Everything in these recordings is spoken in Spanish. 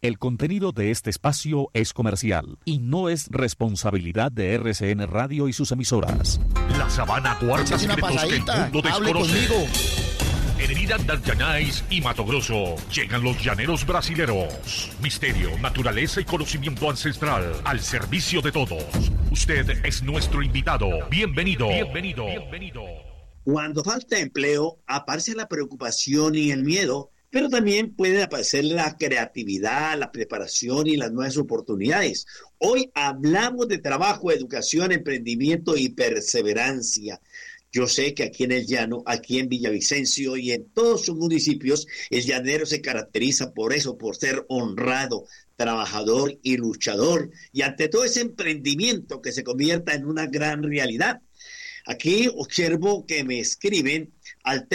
El contenido de este espacio es comercial y no es responsabilidad de RCN Radio y sus emisoras. La sabana guarda secretos que el mundo desconoce. En Herida Danyanais y Mato Grosso llegan los llaneros brasileros. Misterio, naturaleza y conocimiento ancestral al servicio de todos. Usted es nuestro invitado. Bienvenido. Bienvenido. Bienvenido. Cuando falta empleo, aparece la preocupación y el miedo, pero también puede aparecer la creatividad, la preparación y las nuevas oportunidades. Hoy hablamos de trabajo, educación, emprendimiento y perseverancia. Yo sé que aquí en el llano, aquí en Villavicencio y en todos sus municipios, el llanero se caracteriza por eso, por ser honrado, trabajador y luchador. Y ante todo ese emprendimiento que se convierta en una gran realidad. Aquí observo que me escriben al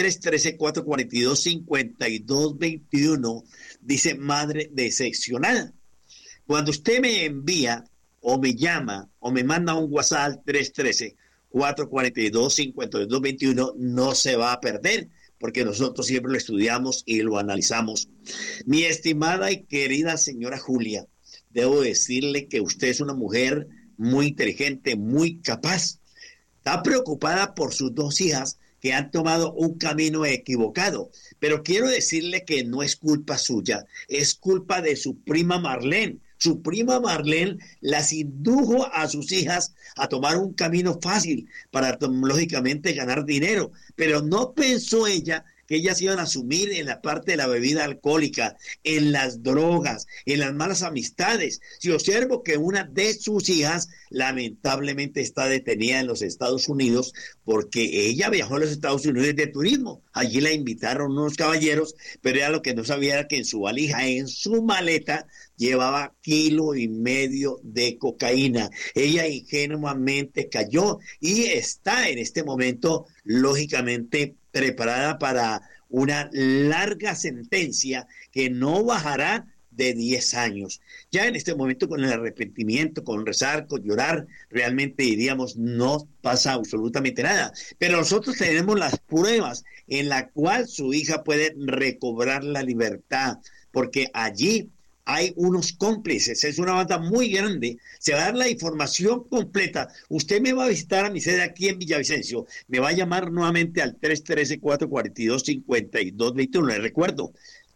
313-442-5221, dice madre decepcionada. Cuando usted me envía o me llama o me manda un WhatsApp al 313-442-5221, no se va a perder, porque nosotros siempre lo estudiamos y lo analizamos. Mi estimada y querida señora Julia, debo decirle que usted es una mujer muy inteligente, muy capaz. Está preocupada por sus dos hijas que han tomado un camino equivocado, pero quiero decirle que no es culpa suya, es culpa de su prima Marlene. Su prima Marlene las indujo a sus hijas a tomar un camino fácil para, lógicamente, ganar dinero, pero no pensó ella que ellas iban a asumir en la parte de la bebida alcohólica, en las drogas, en las malas amistades. Si observo que una de sus hijas lamentablemente está detenida en los Estados Unidos porque ella viajó a los Estados Unidos de turismo. Allí la invitaron unos caballeros, pero ella lo que no sabía era que en su valija, en su maleta, llevaba 1,5 kilos de cocaína. Ella ingenuamente cayó y está en este momento, lógicamente, preparada para una larga sentencia que no bajará de 10 años. Ya en este momento, con el arrepentimiento, con rezar, con llorar, realmente diríamos no pasa absolutamente nada. Pero nosotros tenemos las pruebas en la cual su hija puede recobrar la libertad, porque allí hay unos cómplices, es una banda muy grande, se va a dar la información completa. Usted me va a visitar a mi sede aquí en Villavicencio, me va a llamar nuevamente al 313-442-5221, le recuerdo,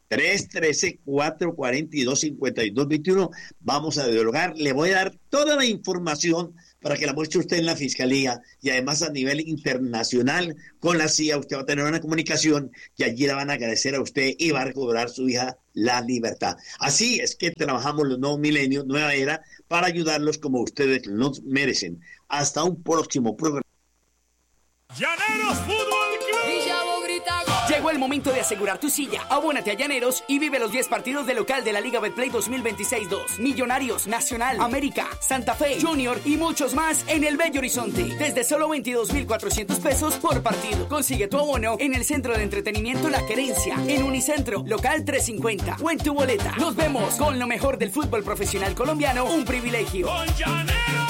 313-442-5221, vamos a dialogar, le voy a dar toda la información para que la muestre usted en la Fiscalía y además a nivel internacional con la CIA. Usted va a tener una comunicación y allí la van a agradecer a usted y va a recobrar su hija la libertad. Así es que trabajamos los nuevos milenios, nueva era, para ayudarlos como ustedes nos merecen. Hasta un próximo programa. Llaneros Fútbol Club. Llegó el momento de asegurar tu silla. Abónate a Llaneros y vive los 10 partidos de local de la Liga Betplay 2026-2. Millonarios, Nacional, América, Santa Fe, Junior y muchos más en el Bello Horizonte. Desde solo 22,400 pesos por partido. Consigue tu abono en el Centro de Entretenimiento La Querencia, en Unicentro, local 350 o en tu boleta. Nos vemos con lo mejor del fútbol profesional colombiano. Un privilegio. ¡Con Llaneros!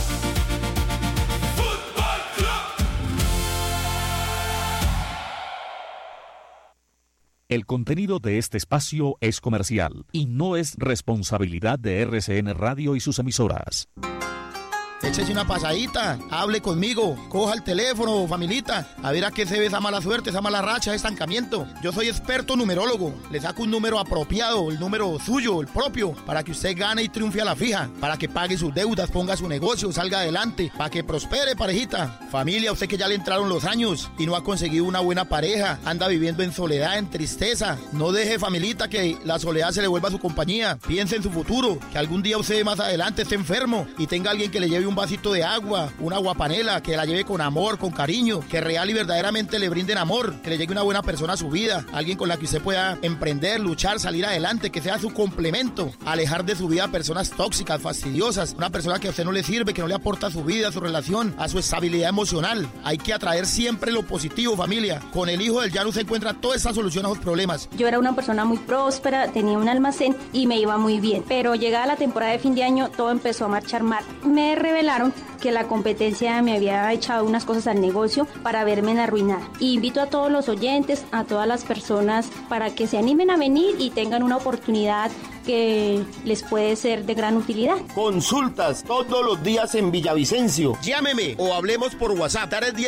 El contenido de este espacio es comercial y no es responsabilidad de RCN Radio y sus emisoras. Échese una pasadita, hable conmigo, coja el teléfono, familita, a ver a qué se ve esa mala suerte, esa mala racha, ese estancamiento. Yo soy experto numerólogo, le saco un número apropiado, el número suyo, el propio, para que usted gane y triunfe a la fija, para que pague sus deudas, ponga su negocio, salga adelante, para que prospere, parejita. Familia, usted que ya le entraron los años y no ha conseguido una buena pareja, anda viviendo en soledad, en tristeza, no deje, familita, que la soledad se le vuelva a su compañía. Piense en su futuro, que algún día usted más adelante esté enfermo y tenga alguien que le lleve un vasito de agua, una aguapanela, que la lleve con amor, con cariño, que real y verdaderamente le brinden amor, que le llegue una buena persona a su vida, alguien con la que usted pueda emprender, luchar, salir adelante, que sea su complemento, alejar de su vida a personas tóxicas, fastidiosas, una persona que a usted no le sirve, que no le aporta a su vida, a su relación, a su estabilidad emocional. Hay que atraer siempre lo positivo, familia. Con el hijo del llano se encuentra toda esa solución a los problemas. Yo era una persona muy próspera, tenía un almacén y me iba muy bien, pero llegada la temporada de fin de año todo empezó a marchar mal. Me revelaron que la competencia me había echado unas cosas al negocio para verme arruinada. Y invito a todos los oyentes, a todas las personas para que se animen a venir y tengan una oportunidad que les puede ser de gran utilidad. Consultas todos los días en Villavicencio. Llámeme o hablemos por WhatsApp.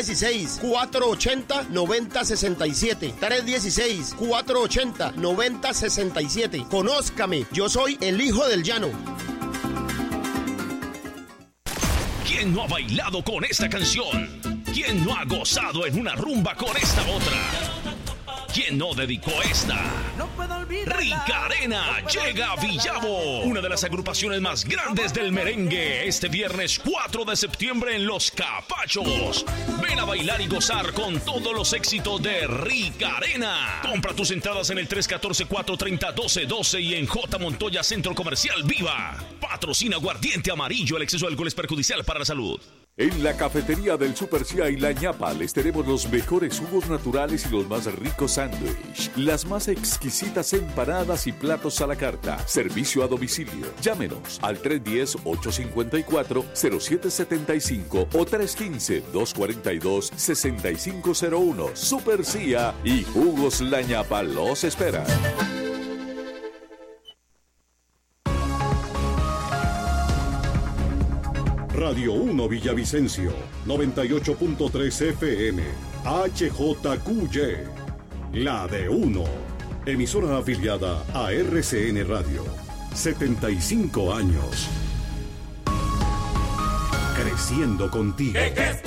316-480-9067. 316-480-9067. Conózcame, yo soy el hijo del llano. ¿Quién no ha bailado con esta canción? ¿Quién no ha gozado en una rumba con esta otra? ¿Quién no dedicó esta? Rica Arena llega a Villavo, una de las agrupaciones más grandes del merengue, este viernes 4 de septiembre en Los Capachos. Ven a bailar y gozar con todos los éxitos de Rica Arena. Compra tus entradas en el 314-430-1212 y en J. Montoya Centro Comercial Viva. Patrocina Aguardiente Amarillo, el exceso de alcohol es perjudicial para la salud. En la cafetería del Super Cia y La Ñapa les tenemos los mejores jugos naturales y los más ricos sándwich, las más exquisitas empanadas y platos a la carta. Servicio a domicilio. Llámenos al 310-854-0775 o 315-242-6501. Super Cia y Jugos La Ñapa los esperan. Radio 1 Villavicencio, 98.3 FM, HJQY, la de 1, emisora afiliada a RCN Radio, 75 años, creciendo contigo.